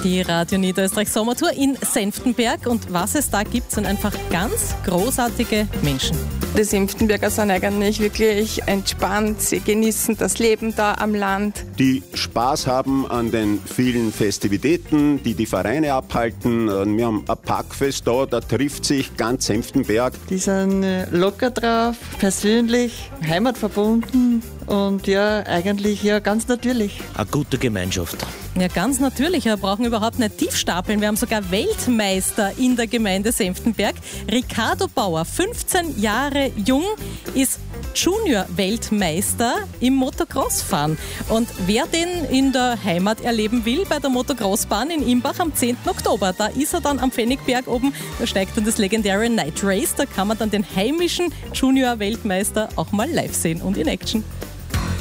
Die Radio Niederösterreich Sommertour in Senftenberg. Und was es da gibt, sind einfach ganz großartige Menschen. Die Senftenberger sind eigentlich wirklich entspannt. Sie genießen das Leben da am Land. Die Spaß haben an den vielen Festivitäten, die Vereine abhalten. Wir haben ein Parkfest da trifft sich ganz Senftenberg. Die sind locker drauf, persönlich, heimatverbunden und ja, eigentlich ja ganz natürlich. Eine gute Gemeinschaft. Ja, ganz natürlich. Wir brauchen überhaupt nicht tief stapeln. Wir haben sogar Weltmeister in der Gemeinde Senftenberg. Ricardo Bauer, 15 Jahre jung, ist Junior-Weltmeister im Motocross-Fahren. Und wer den in der Heimat erleben will, bei der Motocrossbahn in Imbach am 10. Oktober, da ist er dann am Pfennigberg oben, da steigt dann das legendäre Night Race, da kann man dann den heimischen Junior-Weltmeister auch mal live sehen und in Action.